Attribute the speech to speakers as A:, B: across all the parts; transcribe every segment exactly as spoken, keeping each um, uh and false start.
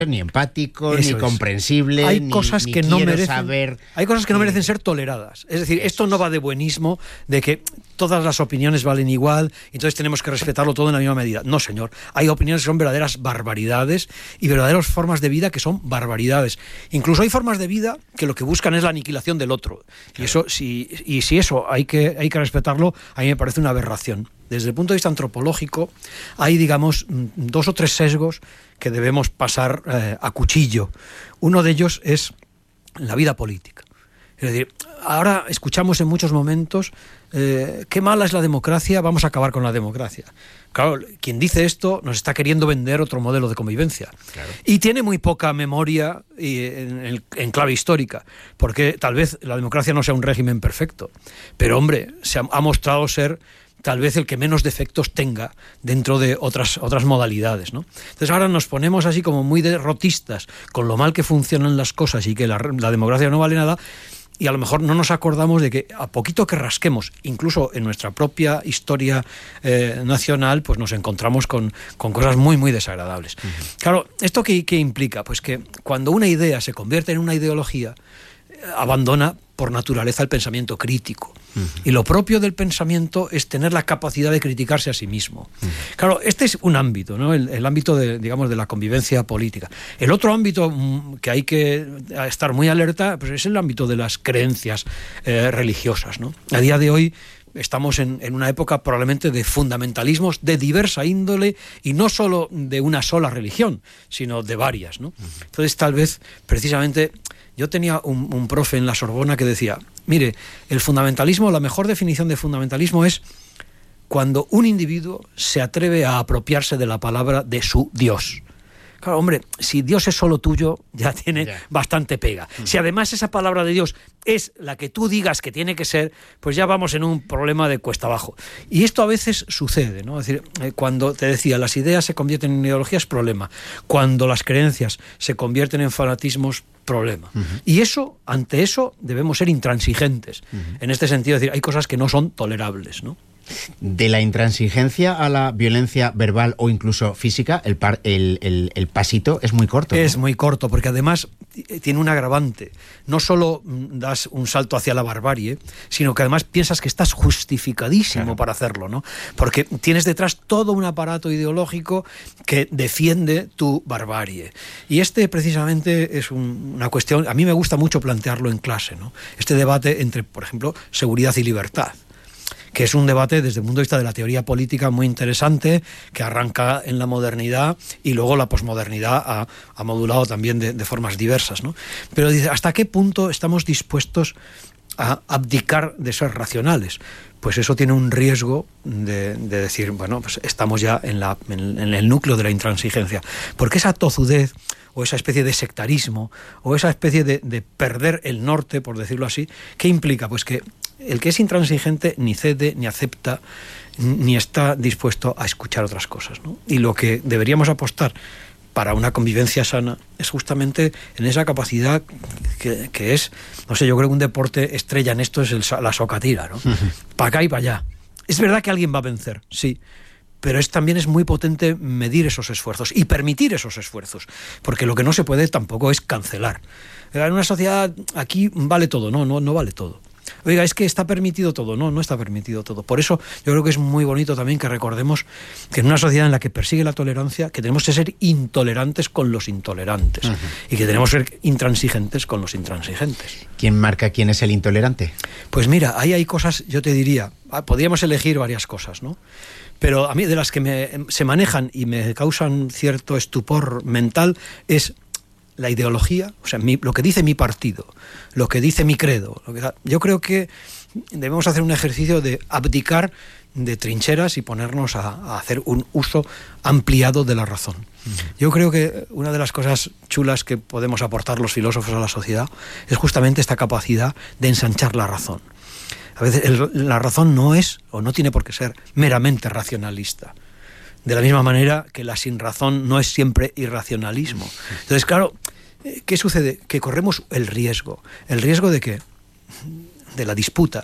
A: ni empático,
B: Eso
A: ni
B: es.
A: comprensible,
B: hay
A: ni,
B: cosas
A: ni
B: que no
A: quiero
B: merecen,
A: saber.
B: hay cosas que no
A: eh,
B: merecen ser toleradas. Es decir, esto no va de buenismo, de que todas las opiniones valen igual, entonces tenemos que respetarlo todo en la misma medida. No, señor. Hay opiniones que son verdaderas barbaridades y verdaderas formas de vida que son barbaridades. Incluso hay formas de vida que lo que buscan es la aniquilación del otro. Claro. Y eso, si, y si eso hay que, hay que respetarlo, a mí me parece una aberración. Desde el punto de vista antropológico, hay, digamos, dos o tres sesgos que debemos pasar eh, a cuchillo. Uno de ellos es la vida política. Es decir, ahora escuchamos en muchos momentos eh, qué mala es la democracia, vamos a acabar con la democracia. Claro, quien dice esto nos está queriendo vender otro modelo de convivencia. Claro. Y tiene muy poca memoria en, en clave histórica, porque tal vez la democracia no sea un régimen perfecto, pero hombre, se ha, ha mostrado ser tal vez el que menos defectos tenga dentro de otras, otras modalidades, ¿no? Entonces ahora nos ponemos así como muy derrotistas con lo mal que funcionan las cosas y que la, la democracia no vale nada, y a lo mejor no nos acordamos de que a poquito que rasquemos, incluso en nuestra propia historia eh, nacional, pues nos encontramos con, con cosas muy, muy desagradables. Uh-huh. Claro, ¿esto qué, qué implica? Pues que cuando una idea se convierte en una ideología, eh, abandona por naturaleza el pensamiento crítico. Uh-huh. Y lo propio del pensamiento es tener la capacidad de criticarse a sí mismo. Uh-huh. Claro, este es un ámbito, ¿no? El, el ámbito de, digamos, de la convivencia política. El otro ámbito que hay que estar muy alerta, pues es el ámbito de las creencias eh, religiosas, ¿no? A día de hoy estamos en, en una época probablemente de fundamentalismos de diversa índole, y no solo de una sola religión, sino de varias, ¿no? Uh-huh. Entonces, tal vez, precisamente, yo tenía un, un profe en la Sorbona que decía, mire, el fundamentalismo, la mejor definición de fundamentalismo es cuando un individuo se atreve a apropiarse de la palabra de su Dios. Claro, hombre, si Dios es solo tuyo, ya tiene yeah. bastante pega. Mm. Si además esa palabra de Dios es la que tú digas que tiene que ser, pues ya vamos en un problema de cuesta abajo. Y esto a veces sucede, ¿no? Es decir, eh, cuando te decía, las ideas se convierten en ideologías, problema. Cuando las creencias se convierten en fanatismos, problema. Uh-huh. Y eso, ante eso, debemos ser intransigentes. Uh-huh. En este sentido, es decir, hay cosas que no son tolerables, ¿no?
A: De la intransigencia a la violencia verbal o incluso física, el, par, el, el, el pasito es muy corto, ¿no?
B: Es muy corto, porque además tiene un agravante. No solo das un salto hacia la barbarie, sino que además piensas que estás justificadísimo claro. para hacerlo, ¿no? Porque tienes detrás todo un aparato ideológico que defiende tu barbarie. Y este precisamente es un, una cuestión, a mí me gusta mucho plantearlo en clase, ¿no? Este debate entre, por ejemplo, seguridad y libertad, que es un debate desde el punto de vista de la teoría política muy interesante, que arranca en la modernidad y luego la posmodernidad ha, ha modulado también de, de formas diversas, ¿no? Pero dice, ¿hasta qué punto estamos dispuestos a abdicar de ser racionales? Pues eso tiene un riesgo de, de decir, bueno, pues estamos ya en, la, en, en el núcleo de la intransigencia, porque esa tozudez o esa especie de sectarismo o esa especie de, de perder el norte, por decirlo así, ¿qué implica? Pues que el que es intransigente ni cede, ni acepta, ni está dispuesto a escuchar otras cosas, ¿no? Y lo que deberíamos apostar para una convivencia sana es justamente en esa capacidad que, que es, no sé, yo creo que un deporte estrella en esto es el, la socatira, ¿no? Uh-huh. Para acá y para allá. Es verdad que alguien va a vencer, sí, pero es, también es muy potente medir esos esfuerzos y permitir esos esfuerzos, porque lo que no se puede tampoco es cancelar. En una sociedad aquí vale todo, no, no, no vale todo. Oiga, es que está permitido todo. No, no está permitido todo. Por eso yo creo que es muy bonito también que recordemos que en una sociedad en la que persigue la tolerancia, que tenemos que ser intolerantes con los intolerantes. Uh-huh. Y que tenemos que ser intransigentes con los intransigentes.
A: ¿Quién marca quién es el intolerante?
B: Pues mira, ahí hay cosas, yo te diría, podríamos elegir varias cosas, ¿no? Pero a mí de las que me, se manejan y me causan cierto estupor mental es la ideología, o sea, mi, lo que dice mi partido, lo que dice mi credo. Lo que, yo creo que debemos hacer un ejercicio de abdicar de trincheras y ponernos a, a hacer un uso ampliado de la razón. Uh-huh. Yo creo que una de las cosas chulas que podemos aportar los filósofos a la sociedad es justamente esta capacidad de ensanchar la razón. A veces el, la razón no es, o no tiene por qué ser, meramente racionalista. De la misma manera que la sinrazón no es siempre irracionalismo. Entonces, claro, ¿qué sucede? Que corremos el riesgo. ¿El riesgo de qué? De la disputa.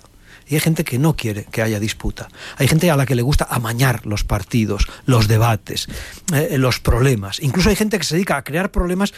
B: y hay gente que no quiere que haya disputa. Hay gente a la que le gusta amañar los partidos, los debates, eh, los problemas. Incluso hay gente que se dedica a crear problemas